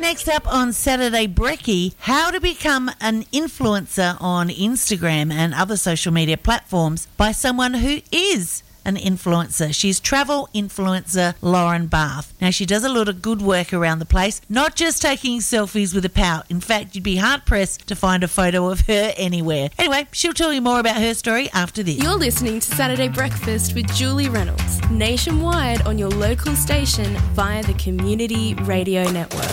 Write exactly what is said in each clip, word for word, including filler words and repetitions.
next up on Saturday Brekkie, how to become an influencer on Instagram and other social media platforms by someone who is an influencer. She's travel influencer Lauren Bath. Now, she does a lot of good work around the place, not just taking selfies with a pout. In fact, you'd be hard-pressed to find a photo of her anywhere. Anyway, she'll tell you more about her story after this. You're listening to Saturday Breakfast with Julie Reynolds, nationwide on your local station via the Community Radio Network.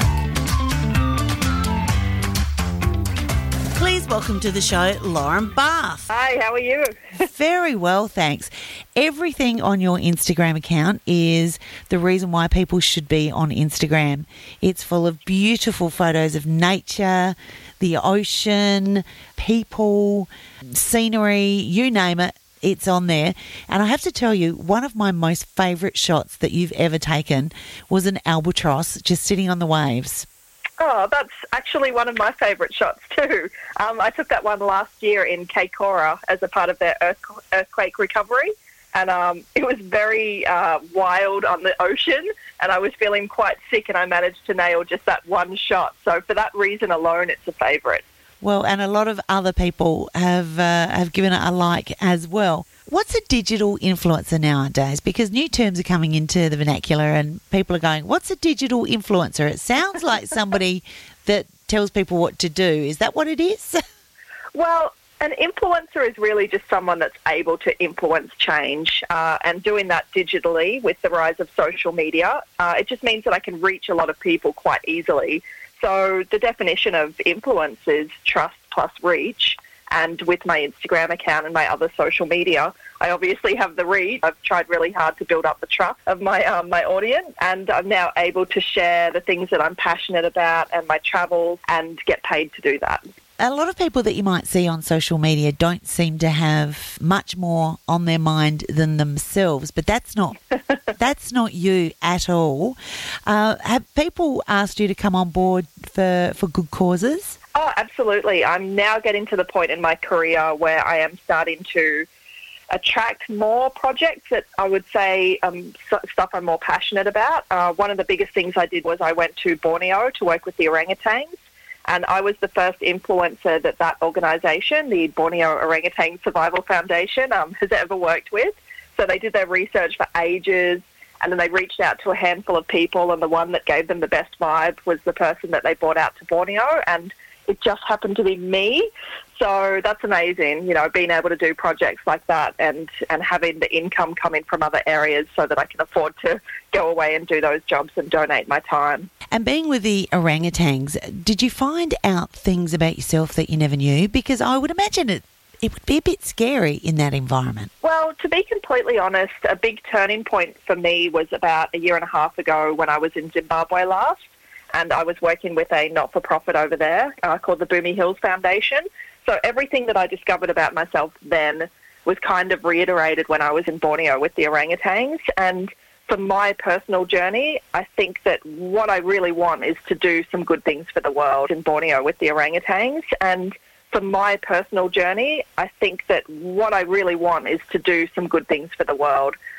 Please welcome to the show, Lauren Bath. Hi, how are you? Very well, thanks. Everything on your Instagram account is the reason why people should be on Instagram. It's full of beautiful photos of nature, the ocean, people, scenery, you name it. It's on there. And I have to tell you, one of my most favourite shots that you've ever taken was an albatross just sitting on the waves. Oh, that's actually one of my favourite shots too. Um, I took that one last year in Kaikoura as a part of their earth, earthquake recovery. And um, it was very uh, wild on the ocean, and I was feeling quite sick, and I managed to nail just that one shot. So for that reason alone, it's a favourite. Well, and a lot of other people have uh, have given it a like as well. What's a digital influencer nowadays? Because new terms are coming into the vernacular and people are going, what's a digital influencer? It sounds like somebody that tells people what to do. Is that what it is? Well, an influencer is really just someone that's able to influence change, uh, and doing that digitally with the rise of social media. Uh, it just means that I can reach a lot of people quite easily. So the definition of influence is trust plus reach. And with my Instagram account and my other social media, I obviously have the reach. I've tried really hard to build up the trust of my um, my audience, and I'm now able to share the things that I'm passionate about and my travels and get paid to do that. A lot of people that you might see on social media don't seem to have much more on their mind than themselves, but that's not that's not you at all. Uh, have people asked you to come on board for, for good causes? Oh, absolutely. I'm now getting to the point in my career where I am starting to attract more projects that I would say um, stuff I'm more passionate about. Uh, one of the biggest things I did was I went to Borneo to work with the orangutans, and I was the first influencer that that organisation, the Borneo Orangutan Survival Foundation, um, has ever worked with. So they did their research for ages, and then they reached out to a handful of people, and the one that gave them the best vibe was the person that they brought out to Borneo, and it just happened to be me. So that's amazing, you know, being able to do projects like that and, and having the income coming from other areas so that I can afford to go away and do those jobs and donate my time. And being with the orangutans, did you find out things about yourself that you never knew? Because I would imagine it, it would be a bit scary in that environment. Well, to be completely honest, a big turning point for me was about a year and a half ago when I was in Zimbabwe last. And I was working with a not-for-profit over there uh, called the Boomy Hills Foundation. So everything that I discovered about myself then was kind of reiterated when I was in Borneo with the orangutans. And for my personal journey, I think that what I really want is to do some good things for the world in Borneo with the orangutans. And for my personal journey, I think that what I really want is to do some good things for the world.